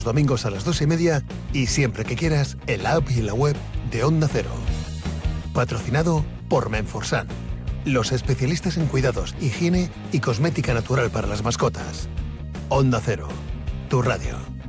domingos a las 2:30 y siempre que quieras en la app y en la web de Onda Cero. Patrocinado por Menforsan, los especialistas en cuidados, higiene y cosmética natural para las mascotas. Onda Cero, tu radio.